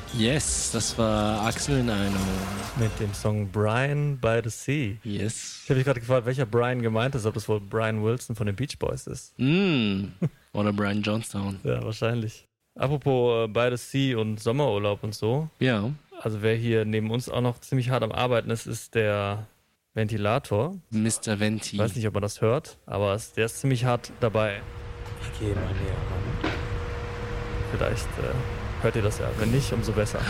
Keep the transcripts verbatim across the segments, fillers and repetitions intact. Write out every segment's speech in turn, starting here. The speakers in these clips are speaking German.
Yes, das war Axel in einer. Mit dem Song Brian by the Sea. Yes. Ich habe mich gerade gefragt, welcher Brian gemeint ist, ob das wohl Brian Wilson von den Beach Boys ist. Mm. Oder Brian Johnstown. Ja, wahrscheinlich. Apropos äh, by the Sea und Sommerurlaub und so. Ja. Also wer hier neben uns auch noch ziemlich hart am Arbeiten ist, ist der Ventilator. Mister Venti. Ich weiß nicht, ob man das hört, aber es, der ist ziemlich hart dabei. Ich gehe mal näher ran. Vielleicht äh, hört ihr das ja. Wenn nicht, umso besser.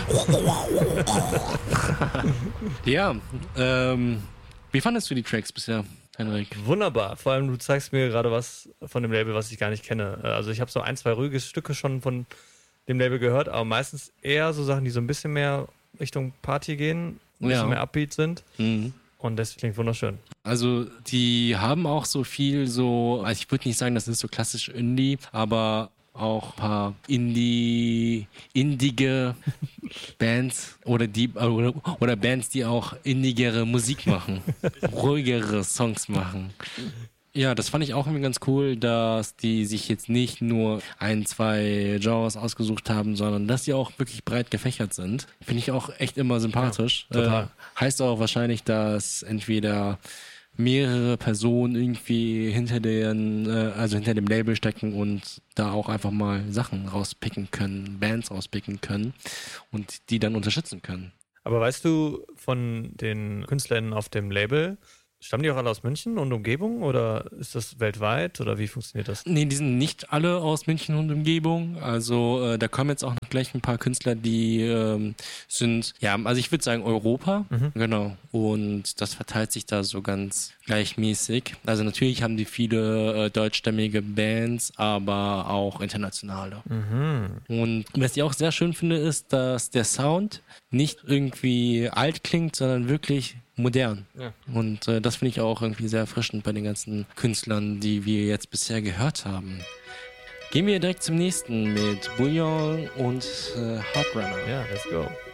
Ja, ähm, wie fandest du die Tracks bisher, Henrik? Wunderbar. Vor allem, du zeigst mir gerade was von dem Label, was ich gar nicht kenne. Also ich habe so ein, zwei ruhige Stücke schon von dem Label gehört, aber meistens eher so Sachen, die so ein bisschen mehr Richtung Party gehen, ein bisschen Ja. mehr Upbeat sind. Mhm. Und das klingt wunderschön. Also die haben auch so viel so, also ich würde nicht sagen, das ist so klassisch Indie, aber auch ein paar Indie, indige Bands oder die oder, oder Bands, die auch indigere Musik machen, ruhigere Songs machen. Ja, das fand ich auch irgendwie ganz cool, dass die sich jetzt nicht nur ein, zwei Genres ausgesucht haben, sondern dass die auch wirklich breit gefächert sind. Finde ich auch echt immer sympathisch. Ja, total. Äh, heißt auch wahrscheinlich, dass entweder mehrere Personen irgendwie hinter den, äh, also hinter dem Label stecken und da auch einfach mal Sachen rauspicken können, Bands rauspicken können und die dann unterstützen können. Aber weißt du von den KünstlerInnen auf dem Label, stammen die auch alle aus München und Umgebung oder ist das weltweit oder wie funktioniert das? Nee, die sind nicht alle aus München und Umgebung. Also äh, da kommen jetzt auch noch gleich ein paar Künstler, die ähm, sind, ja, also ich würde sagen Europa, Mhm. genau. Und das verteilt sich da so ganz gleichmäßig. Also natürlich haben die viele äh, deutschstämmige Bands, aber auch internationale. Mhm. Und was ich auch sehr schön finde, ist, dass der Sound nicht irgendwie alt klingt, sondern wirklich modern. Ja. Und äh, das finde ich auch irgendwie sehr erfrischend bei den ganzen Künstlern, die wir jetzt bisher gehört haben. Gehen wir direkt zum nächsten mit Bouillon und äh, Hardrunner. Ja, let's go.